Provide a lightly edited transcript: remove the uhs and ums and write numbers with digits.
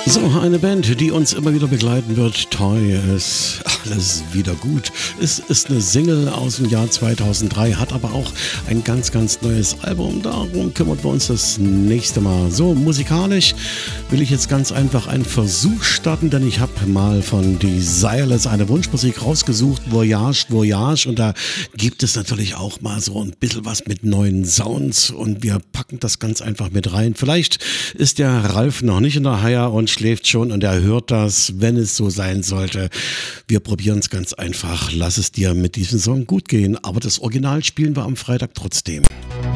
So, eine Band, die uns immer wieder begleiten wird. Toy ist alles wieder gut. Es ist eine Single aus dem Jahr 2003, hat aber auch ein ganz, ganz neues Album. Darum kümmern wir uns das nächste Mal. So, musikalisch will ich jetzt ganz einfach einen Versuch starten, denn ich habe mal von Desireless eine Wunschmusik rausgesucht. Voyage, Voyage. Und da gibt es natürlich auch mal so ein bisschen was mit neuen Sounds. Und wir packen das ganz einfach mit rein. Vielleicht ist der Ralf noch nicht in der Haia und schläft schon und er hört das, wenn es so sein sollte. Wir probieren es ganz einfach. Lass es dir mit diesem Song gut gehen, aber das Original spielen wir am Freitag trotzdem.